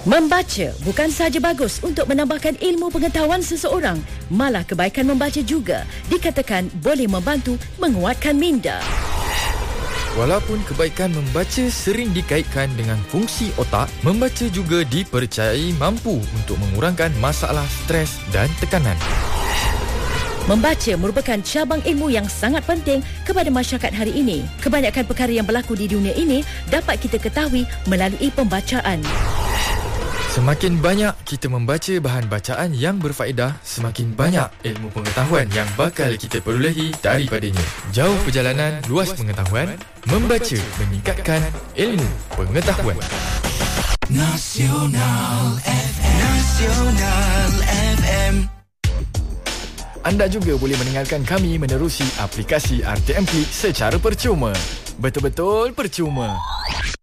Membaca bukan sahaja bagus untuk menambahkan ilmu pengetahuan seseorang, malah kebaikan membaca juga dikatakan boleh membantu menguatkan minda. Walaupun kebaikan membaca sering dikaitkan dengan fungsi otak, membaca juga dipercayai mampu untuk mengurangkan masalah stres dan tekanan. Membaca merupakan cabang ilmu yang sangat penting kepada masyarakat hari ini. Kebanyakan perkara yang berlaku di dunia ini dapat kita ketahui melalui pembacaan. Semakin banyak kita membaca bahan bacaan yang berfaedah, semakin banyak ilmu pengetahuan yang bakal kita perolehi daripadanya. Jauh perjalanan, luas pengetahuan. Membaca meningkatkan ilmu pengetahuan. Nasional FM. Nasional FM. Anda juga boleh mendengarkan kami menerusi aplikasi RTM Click secara percuma. Betul-betul percuma.